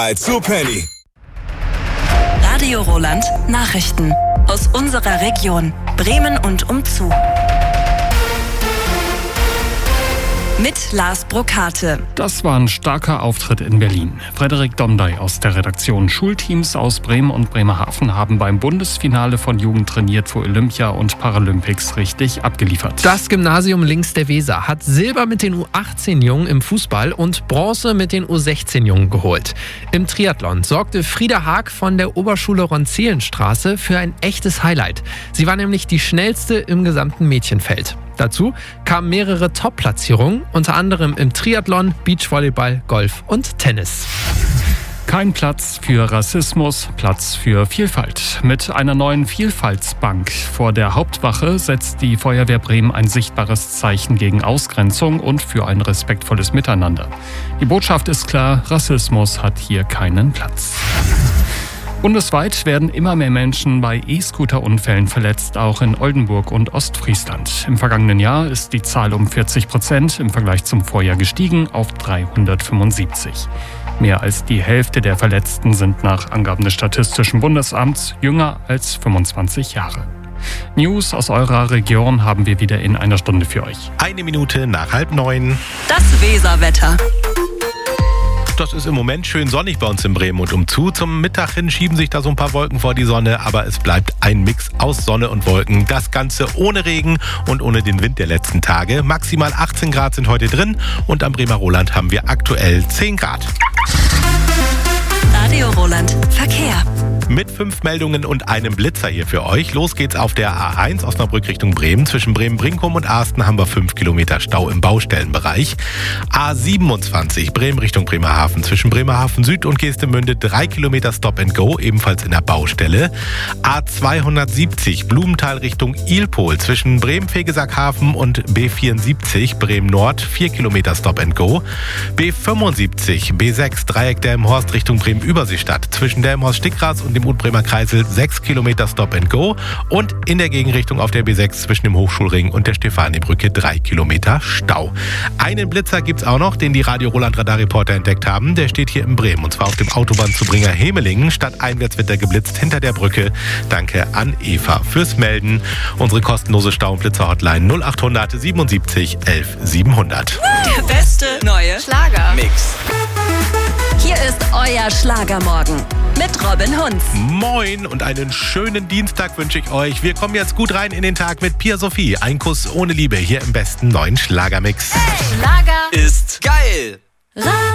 zu Penny. Radio Roland Nachrichten aus unserer Region Bremen und umzu. Mit Lars Brokate. Das war ein starker Auftritt in Berlin. Frederik Domdey aus der Redaktion. Schulteams aus Bremen und Bremerhaven haben beim Bundesfinale von Jugend trainiert für Olympia und Paralympics richtig abgeliefert. Das Gymnasium links der Weser hat Silber mit den U18-Jungen im Fußball und Bronze mit den U16-Jungen geholt. Im Triathlon sorgte Frieda Haag von der Oberschule Ronzelenstraße für ein echtes Highlight. Sie war nämlich die schnellste im gesamten Mädchenfeld. Dazu kamen mehrere Top-Platzierungen, unter anderem im Triathlon, Beachvolleyball, Golf und Tennis. Kein Platz für Rassismus, Platz für Vielfalt. Mit einer neuen Vielfaltsbank vor der Hauptwache setzt die Feuerwehr Bremen ein sichtbares Zeichen gegen Ausgrenzung und für ein respektvolles Miteinander. Die Botschaft ist klar, Rassismus hat hier keinen Platz. Bundesweit werden immer mehr Menschen bei E-Scooter-Unfällen verletzt, auch in Oldenburg und Ostfriesland. Im vergangenen Jahr ist die Zahl um 40% im Vergleich zum Vorjahr gestiegen auf 375. Mehr als die Hälfte der Verletzten sind nach Angaben des Statistischen Bundesamts jünger als 25 Jahre. News aus eurer Region haben wir wieder in einer Stunde für euch. 1 Minute nach 8:30. Das Weserwetter. Das ist im Moment schön sonnig bei uns in Bremen und umzu. Zum Mittag hin schieben sich da so ein paar Wolken vor die Sonne, aber es bleibt ein Mix aus Sonne und Wolken. Das Ganze ohne Regen und ohne den Wind der letzten Tage. Maximal 18 Grad sind heute drin und am Bremer Roland haben wir aktuell 10 Grad. Radio Roland Verkehr. Mit 5 Meldungen und einem Blitzer hier für euch. Los geht's auf der A1 Osnabrück Richtung Bremen. Zwischen Bremen-Brinkum und Asten haben wir 5 Kilometer Stau im Baustellenbereich. A27 Bremen Richtung Bremerhaven. Zwischen Bremerhaven Süd und Geestemünde 3 Kilometer Stop and Go, ebenfalls in der Baustelle. A270 Blumenthal Richtung Ilpol. Zwischen Bremen-Fegesackhafen und B74 Bremen Nord 4 Kilometer Stop and Go. B75 B6 Dreieck Delmenhorst Richtung Bremen-Überseestadt. Zwischen Delmenhorst-Stickgras und dem Bremer Kreisel 6 Kilometer Stop and Go und in der Gegenrichtung auf der B6 zwischen dem Hochschulring und der Stefanie-Brücke 3 Kilometer Stau. Einen Blitzer gibt's auch noch, den die Radio Roland Radarreporter entdeckt haben. Der steht hier in Bremen und zwar auf dem Autobahnzubringer Hemelingen. Stadteinwärts wird er geblitzt hinter der Brücke. Danke an Eva fürs Melden. Unsere kostenlose Stau- und Blitzer-Hotline 0800 77 11 700. Der beste neue Mix. Hier ist euer Schlagermorgen mit Robin Hunz. Moin und einen schönen Dienstag wünsche ich euch. Wir kommen jetzt gut rein in den Tag mit Pia Sophie. Ein Kuss ohne Liebe hier im besten neuen Schlagermix. Schlager Ist geil.